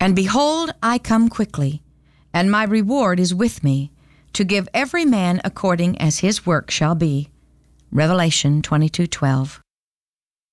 And behold, I come quickly, and my reward is with me, to give every man according as his work shall be. Revelation 22:12.